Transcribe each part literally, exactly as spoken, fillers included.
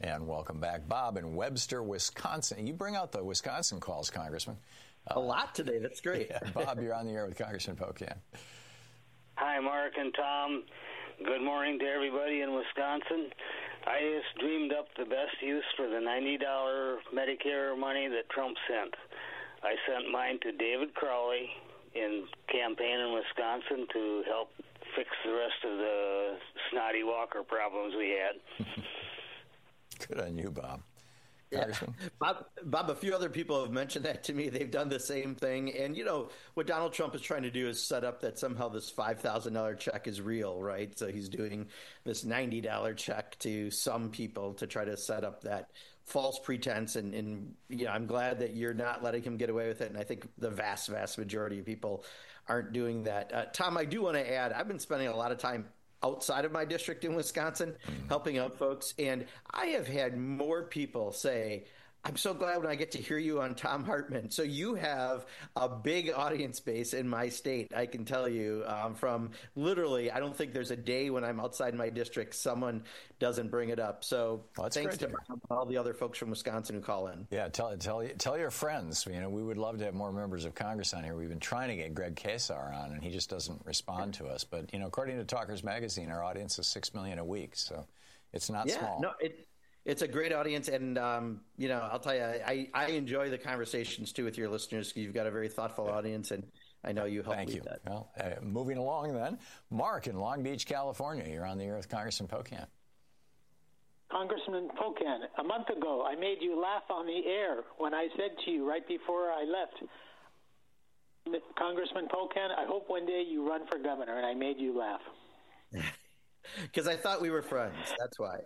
And welcome back, Bob in Webster, Wisconsin. You bring out the Wisconsin calls, Congressman. Uh, a lot today. That's great. Yeah, Bob, you're on the air with Congressman Pocan. Hi, Mark and Tom. Good morning to everybody in Wisconsin. I just dreamed up the best use for the ninety dollars Medicare money that Trump sent. I sent mine to David Crowley in campaign in Wisconsin to help fix the rest of the snotty walker problems we had. Good on you, Bob. Yeah. Bob, Bob, a few other people have mentioned that to me. They've done the same thing. And, you know, what Donald Trump is trying to do is set up that somehow this five thousand dollars check is real, right? So he's doing this ninety dollars check to some people to try to set up that false pretense. And, and you know, I'm glad that you're not letting him get away with it. And I think the vast, vast majority of people aren't doing that. Uh, Tom, I do want to add, I've been spending a lot of time outside of my district in Wisconsin, mm-hmm. helping out folks. And I have had more people say, I'm so glad when I get to hear you on Thom Hartmann. So you have a big audience base in my state, I can tell you, um, from literally, I don't think there's a day when I'm outside my district someone doesn't bring it up. So well, thanks to all the other folks from Wisconsin who call in. Yeah, tell tell tell your friends. You know, we would love to have more members of Congress on here. We've been trying to get Greg Kasar on, and he just doesn't respond to us. But, you know, according to Talkers Magazine, our audience is six million a week. So it's not yeah, small. No, it, It's a great audience, and, um, you know, I'll tell you, I, I enjoy the conversations, too, with your listeners. You've got a very thoughtful audience, and I know you help Thank lead you. that. Well, uh, moving along, then, Mark in Long Beach, California. You're on the air with Congressman Pocan. Congressman Pocan, a month ago, I made you laugh on the air when I said to you right before I left, Congressman Pocan, I hope one day you run for governor, and I made you laugh. Because I thought we were friends. That's why.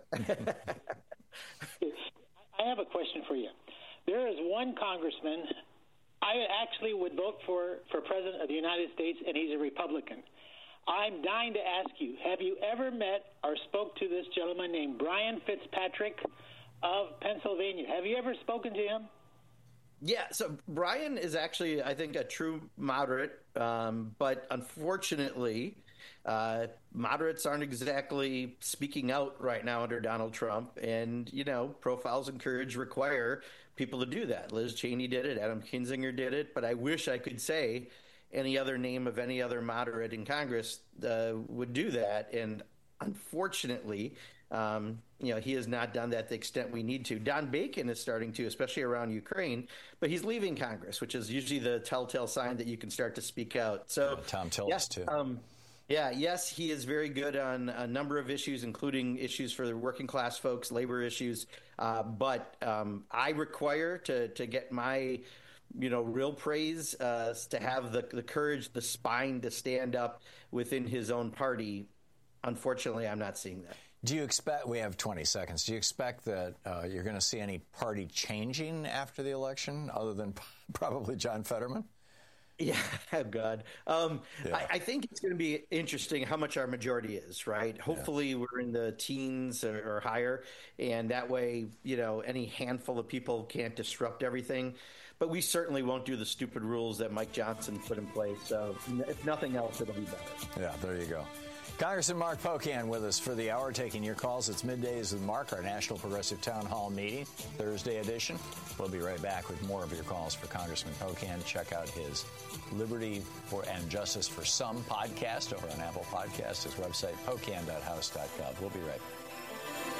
I have a question for you. There is one congressman I actually would vote for for president of the United States, and he's a Republican. I'm dying to ask you, have you ever met or spoke to this gentleman named Brian Fitzpatrick of Pennsylvania? Have you ever spoken to him? Yeah, so Brian is actually, I think, a true moderate, um, but unfortunately, uh, moderates aren't exactly speaking out right now under Donald Trump. And, you know, profiles and courage require people to do that. Liz Cheney did it. Adam Kinzinger did it. But I wish I could say any other name of any other moderate in Congress uh, would do that. And unfortunately, um, you know, he has not done that to the extent we need to. Don Bacon is starting to, especially around Ukraine, but he's leaving Congress, which is usually the telltale sign that you can start to speak out. So uh, Tom Tillis, yes, too. Um, yeah, yes, he is very good on a number of issues, including issues for the working class folks, labor issues. Uh, but um, I require to to get my you know, real praise, uh, to have the the courage, the spine to stand up within his own party. Unfortunately, I'm not seeing that. Do you expect, we have twenty seconds, do you expect that uh, you're going to see any party changing after the election other than probably John Fetterman? Yeah, oh God. Um, yeah. I, I think it's going to be interesting how much our majority is, right? Hopefully yeah. we're in the teens or, or higher, and that way, you know, any handful of people can't disrupt everything. But we certainly won't do the stupid rules that Mike Johnson put in place. So if nothing else, it'll be better. Yeah, there you go. Congressman Mark Pocan with us for the hour, taking your calls. It's Middays with Mark, our National Progressive Town Hall meeting, Thursday edition. We'll be right back with more of your calls for Congressman Pocan. Check out his Liberty for and Justice for Some podcast over on Apple Podcasts, his website, pocan dot house dot gov. We'll be right back.